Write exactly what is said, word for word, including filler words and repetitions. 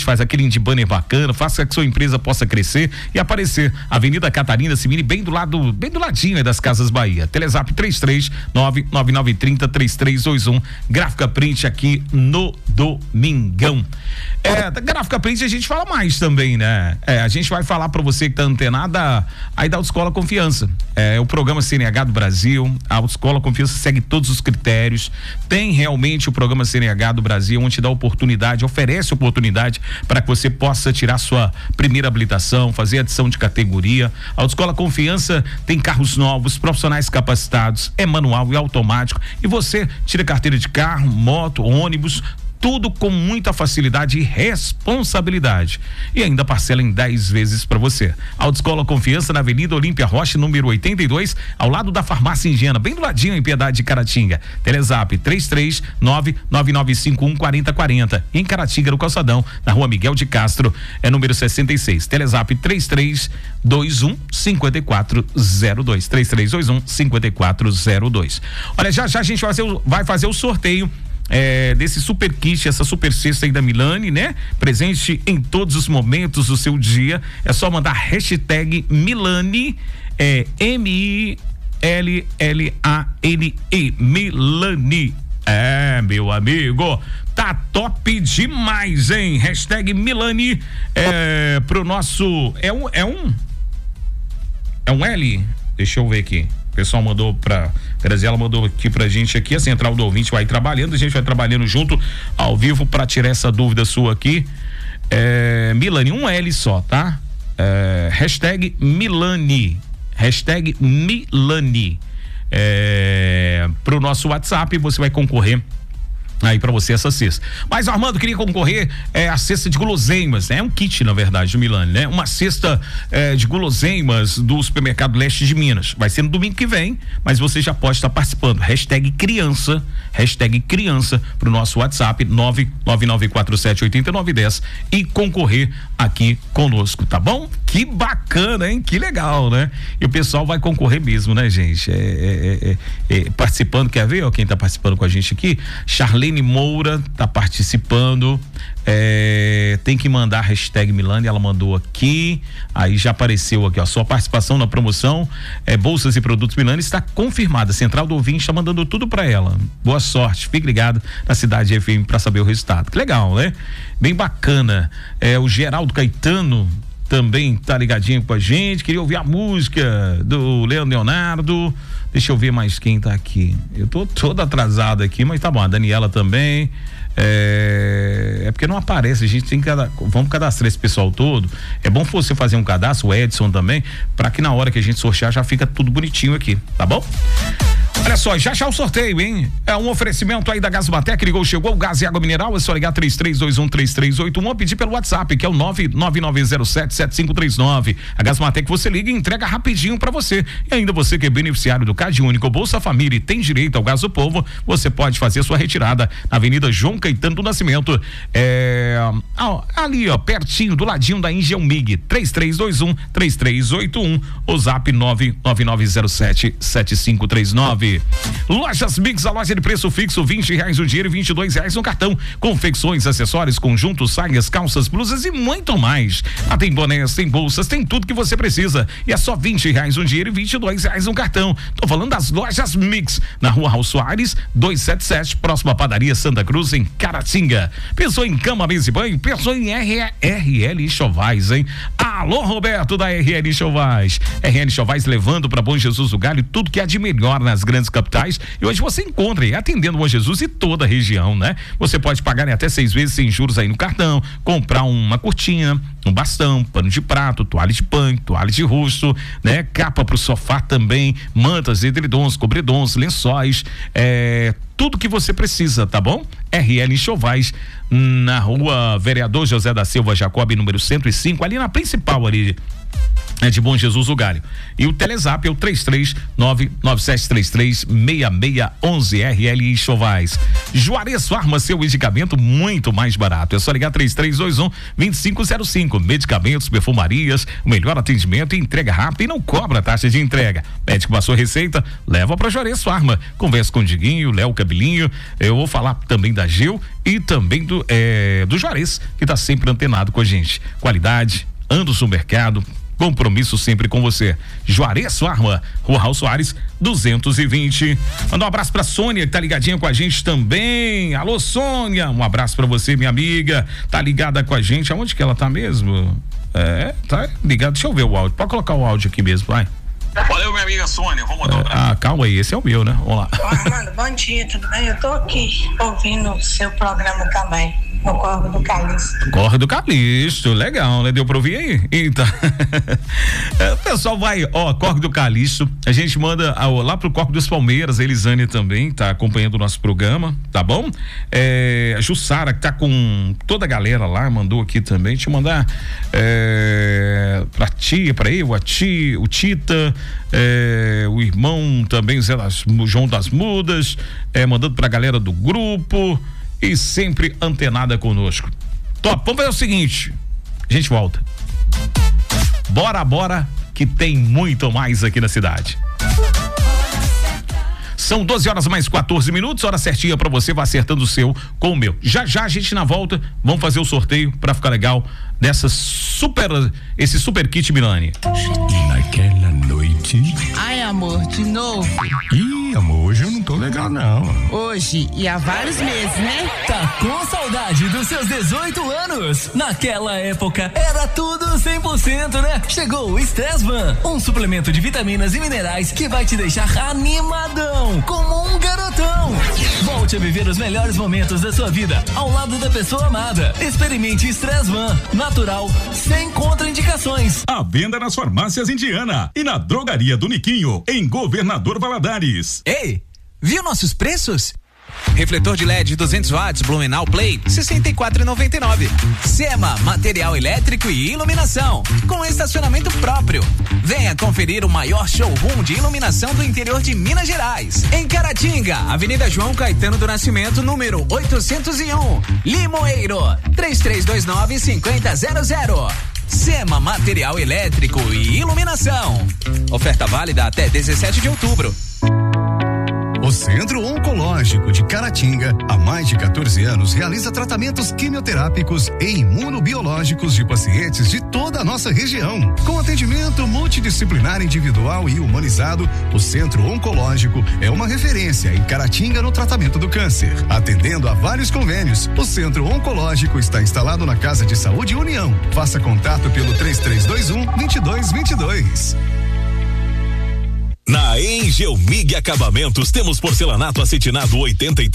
faz aquele de banner bacana, faça que sua empresa possa crescer e aparecer. Avenida Catarina Simini, bem do lado, bem do ladinho das Casas Bahia. Telezap três três nove nove nove três zero três três dois um. Gráfica Print aqui no Domingão. É, da Gráfica Print a gente fala mais também, né? É, a gente vai falar para você que tá antenada aí da Autoescola Confiança. É, o programa C N H do Brasil, a Autoescola Confiança segue todos os critérios. Tem realmente o programa C N H do Brasil, onde dá oportunidade, oferece oportunidade para que você possa tirar sua primeira habilitação, fazer adição de categoria. A Autoescola Confiança tem carros novos, profissionais capacitados, é manual e automático. E você tira carteira de carro, moto, ônibus, tudo com muita facilidade e responsabilidade. E ainda parcela em dez vezes para você. Autoescola Confiança na Avenida Olímpia Rocha, número oitenta e dois, ao lado da Farmácia Higiena, bem do ladinho em Piedade de Caratinga. Telezap três três nove nove nove cinco um quatro zero quatro zero. Em Caratinga, no Calçadão, na Rua Miguel de Castro, é número sessenta e seis. Telezap três três dois um cinco quatro zero dois. três três dois um cinco quatro zero dois. Olha, já já a gente vai fazer o, vai fazer o sorteio É, desse super kit, essa super cesta aí da Milani, né? Presente em todos os momentos do seu dia. É só mandar hashtag Milani, é M I L L A N E, Milani. É, meu amigo, tá top demais, hein? Hashtag Milani, é, pro nosso, é um, é um, é um L? Deixa eu ver aqui. O pessoal mandou pra, Graziela mandou aqui pra gente aqui, a central do ouvinte vai trabalhando, a gente vai trabalhando junto ao vivo pra tirar essa dúvida sua aqui. É, Milani, um L só, tá? É, hashtag Milani, hashtag Milani, é, pro nosso WhatsApp, você vai concorrer aí pra você essa cesta. Mas o Armando queria concorrer é, a cesta de guloseimas, né? É um kit, na verdade, do Milani, né? Uma cesta é, de guloseimas do Supermercado Leste de Minas. Vai ser no domingo que vem, mas você já pode estar participando. Hashtag criança, hashtag criança pro nosso WhatsApp nove nove nove quatro sete oito nove um zero e concorrer aqui conosco, tá bom? Que bacana, hein? Que legal, né? E o pessoal vai concorrer mesmo, né, gente? É, é, é, é, participando, quer ver? Ó, quem tá participando com a gente aqui? Charlene Moura tá participando, é, tem que mandar a hashtag Milani, ela mandou aqui, aí já apareceu aqui, ó, sua participação na promoção, é, bolsas e produtos Milani está confirmada, Central do Ouvinte está mandando tudo para ela, boa sorte, fique ligado na Cidade F M para saber o resultado, que legal, né? Bem bacana, é, o Geraldo Caetano também tá ligadinho com a gente, queria ouvir a música do Leandro Leonardo. Deixa eu ver mais quem tá aqui. Eu tô todo atrasado aqui, mas tá bom. A Daniela também. É, é porque não aparece, a gente tem que cada... vamos cadastrar esse pessoal todo. É bom você fazer um cadastro, o Edson também, para que na hora que a gente sortear já fica tudo bonitinho aqui, tá bom? Olha só, já já o sorteio, hein? É um oferecimento aí da Gasmatec, ligou, chegou o gás e água mineral, é só ligar três três dois um três três oito um ou pedir pelo WhatsApp, que é o nove nove nove zero sete sete cinco três nove. A Gasmatec você liga e entrega rapidinho pra você. E ainda você que é beneficiário do Cade Único Bolsa Família e tem direito ao Gás do Povo, você pode fazer sua retirada na Avenida João Caetano do Nascimento, é, ali ó, pertinho, do ladinho da Ingel Mig, três três dois um três três oito um, o zap nove nove nove zero sete sete cinco três nove. Lojas Mix, a loja de preço fixo, vinte reais o dinheiro e vinte e dois reais no cartão. Confecções, acessórios, conjuntos, saias, calças, blusas e muito mais. Lá tem bonés, tem bolsas, tem tudo que você precisa. E é só vinte reais o dinheiro e vinte e dois reais no cartão. Tô falando das Lojas Mix, na Rua Raul Soares, duzentos e setenta e sete, próxima à padaria Santa Cruz, em Caratinga. Pensou em cama, mesa e banho? Pensou em R L Chovais, hein? Alô, Roberto da R L Chovais. R L Chovais levando para Bom Jesus do Galho tudo que há de melhor nas grandes capitais, e hoje você encontra aí, atendendo Bom Jesus e toda a região, né? Você pode pagar em até seis vezes sem juros aí no cartão, comprar uma cortina, um bastão, pano de prato, toalha de banho, toalha de rosto, né? Capa pro sofá também, mantas, edredons, cobredons, lençóis, é, tudo que você precisa, tá bom? R L Chovais, na Rua Vereador José da Silva Jacob, número cento e cinco, ali na principal ali É de Bom Jesus o Galho. E o Telezap é o três três nove nove sete três três seis seis um um R L Enxovais. Juarez Farma, seu medicamento muito mais barato. É só ligar três três dois um, dois cinco zero cinco. Medicamentos, perfumarias, o melhor atendimento e entrega rápida e não cobra taxa de entrega. Médico passou receita, leva pra Juarez Farma. Conversa com o Diguinho, Léo Cabelinho. Eu vou falar também da Gil e também do, é, do Juarez, que tá sempre antenado com a gente. Qualidade, anda no mercado. Compromisso sempre com você. Juarez Farma, Rua Raul Soares, duzentos e vinte. Manda um abraço pra Sônia, que tá ligadinha com a gente também. Alô, Sônia, um abraço pra você, minha amiga. Tá ligada com a gente. Aonde que ela tá mesmo? É, tá ligado. Deixa eu ver o áudio. Pode colocar o áudio aqui mesmo, vai. Valeu, minha amiga Sônia. Vamos mandar um abraço. Ah, calma aí, esse é o meu, né? Vamos lá. Ô, Armando, bom dia, tudo bem? Eu tô aqui ouvindo o seu programa também. No Corre do Calixto. Corre do Calixto, legal, né? Deu pra ouvir aí? Então, o pessoal vai, ó, Corre do Calixto, a gente manda ó, lá pro Corre dos Palmeiras, a Elisane também tá acompanhando o nosso programa, tá bom? É, a Jussara, que tá com toda a galera lá, mandou aqui também, deixa eu mandar é, pra tia, pra eu, a tia, o Tita, é, o irmão também, Zé das, o João das Mudas, é, mandando pra galera do grupo, e sempre antenada conosco. Top, vamos fazer o seguinte, a gente volta. Bora, bora, que tem muito mais aqui na cidade. São doze horas mais quatorze minutos, hora certinha pra você, vai acertando o seu com o meu. Já já a gente na volta, vamos fazer o sorteio pra ficar legal dessa super, esse super kit Milani. Naquela noite. Ai, amor, de novo. Ih, amor, hoje eu não tô legal, não. Hoje e há vários meses, né? Tá com saudade dos seus dezoito anos? Naquela época era tudo cem por cento, né? Chegou o Stressvan, um suplemento de vitaminas e minerais que vai te deixar animadão, como um garotão. Volte a viver os melhores momentos da sua vida ao lado da pessoa amada. Experimente Stressvan, natural, sem contraindicações. À venda nas farmácias Indiana e na drogaria do Niquinho, em Governador Valadares. Ei, viu nossos preços? Refletor de L E D duzentos watts Blumenau Play sessenta e quatro reais e noventa e nove centavos. SEMA, material elétrico e iluminação com estacionamento próprio. Venha conferir o maior showroom de iluminação do interior de Minas Gerais, em Caratinga, Avenida João Caetano do Nascimento, número oitocentos e um, Limoeiro, três três dois nove, cinco zero zero zero. SEMA, material elétrico e iluminação. Oferta válida até dezessete de outubro. O Centro Oncológico de Caratinga, há mais de quatorze anos, realiza tratamentos quimioterápicos e imunobiológicos de pacientes de toda a nossa região. Com atendimento multidisciplinar individual e humanizado, o Centro Oncológico é uma referência em Caratinga no tratamento do câncer. Atendendo a vários convênios, o Centro Oncológico está instalado na Casa de Saúde União. Faça contato pelo três três dois um, dois dois dois dois. Na Engel Mig Acabamentos temos porcelanato acetinado oitenta e três